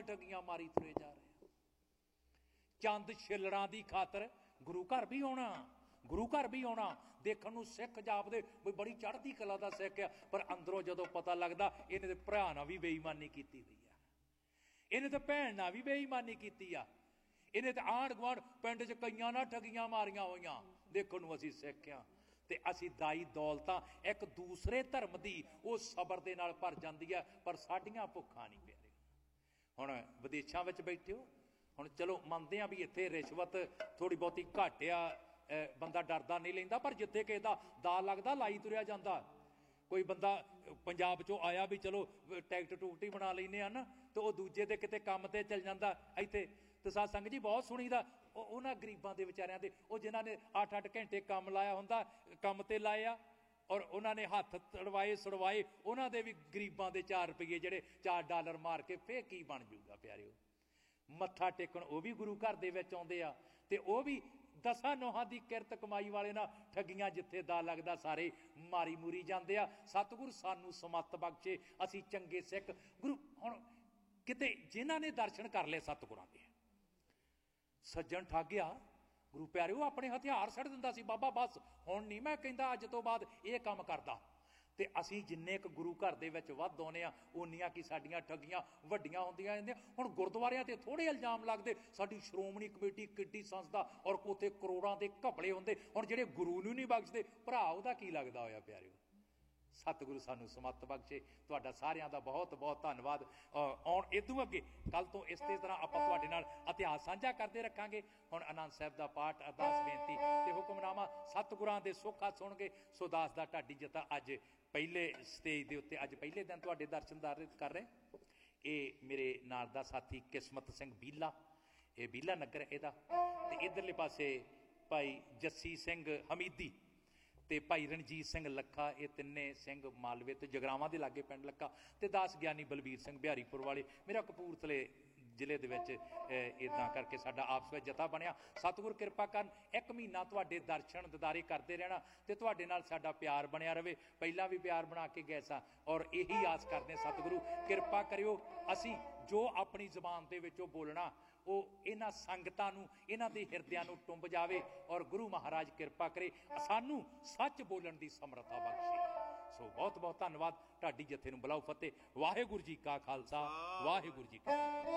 ठगियां मारी तुरे जा रहे हैं। चंद छिलड़ां दी खातर गुरु घर भी आना, गुरु घर भी आना। देखण नूं सिख जापदे भी बड़ी चढ़दी कला दा सिख आ, पर अंदरों जदों पता लगदा इहने ते भरा नाल भी बेईमानी कीती होई आ, इहने ते भैण नाल भी बेईमानी कीती आ, इहने ते आंढ गुआंढ पिंड च कईयां नाल ठगियां मारियां होईयां। देखो नूं असीं सिख आ ते असीं दाई दौलतां एक दूसरे धर्म दी वो सबर दे नाल भर जांदी है, पर साडियां भुੱਖਾਂ नहीं प्यारे। हुण विदेशां विच बैठे हो, हुण चलो मनदे आ भी इत्थे रिश्वत थोड़ी बहुती घट आ, बंदा डरदा नहीं लैंदा, पर जिथे किसे दा दा लगदा लाई तुरिया जांदा। कोई बंदा पंजाब चों आया भी चलो टैकट टूकट ही बना लैने आ ना, तो वह दूजे दे किते काम ते चल जांदा इत्थे। तो सत्संग जी बहुत सुनीदा उन्हां गरीबां दे विचारियां दे, वो जिन्हां ने 8-8 घंटे काम लाया हुंदा, काम ते लाए आ और उन्होंने हाथ तड़वाए सड़वाए, उन्होंने भी गरीबां दे 4 रुपये जेडे $4 मार के फिर की बन जूगा प्यारिओ। मत्था टेकण वो भी गुरु घर दे विच आउंदे आ, ते वो भी 10 नोहां दी किरत कमाई वाले ना ठगियां जिथे दा लगदा सारे मारी मूरी जांदे आ। सतगुरु सानू समत बख्शे, असीं चंगे सिख गुरु। हुण किते जिन्हां ने दर्शन कर ले सतगुरां दे, सज्जन ठग गया गुरु प्यारे, वो अपने हथियार सड़ दिंदा सी, बाबा बस हुण नहीं मैं कहंदा अज तो बाद ये काम करदा। ते असीं जिन्ने क गुरु घर दे विच वध आउणे आ, उन्नियां की साडीआं ठगियां वड्डियां हुंदियां जांदियां। हुण गुरुद्वारिआं ते थोड़े इल्जाम लगदे, साडी श्रोमणी कमेटी किड्डी संस्था और उत्थे करोड़ां दे घपले हुंदे। हुण जिहड़े गुरु नूं नहीं बख्शदे, भरा उहदा की लगदा होया प्यारिओ। सतगुरु सानू समत बख्शे। तुहाडा सारिआं दा बहुत बहुत धन्नवाद। आउण इदों अगे कल तो इस तरह आपां तुहाडे नाल इतिहास साझा करदे रखांगे। हुण आनंद साहिब दा पाठ अरदास बेनती ते हुक्मनामा सतगुरां दे सोखा सुणगे। सो दास दा ढाडी जथा अज पहले स्टेज दे उत्ते अज पहले दिन तुहाडे दर्शनदार कर रहे। ये मेरे नाल दा साथी किस्मत सिंह बीला, ये बीला नगर इहदा, ते इधरले पासे भाई जस्सी सिंह हमीदी ते भाई रणजीत सिंह लखा, ये तिन्ने सिंह मालवे तो जगरावां दे लागे पिंड लखा, ते दास ज्ञानी बलबीर सिंह बिहारीपुर वाले। मेरा कपूरथले जिले दे विच इदां करके साडा आपस विच जथा बनिया। सतगुर किरपा करन 1 महीना तुहाडे दर्शन दीदारे करते रहना ते तुहाडे नाल साडा प्यार बनिया रहे। पहला भी प्यार बना के गए सां और यही आस करते सतगुरु किरपा करियो, असीं जो अपनी जबान दे विचों बोलना वो इन्हां संगतां नूं इन्हां दे हिरदिआं नूं टुंब जावे और गुरु महाराज किरपा करे सानू सच बोलण दी समर्था बख्शे। सो बहुत बहुत धन्नवाद। ढाडी जथे नूं बुलाओ फतेह। वाहिगुरू जी का खालसा, वाहिगुरू जी की फतेह।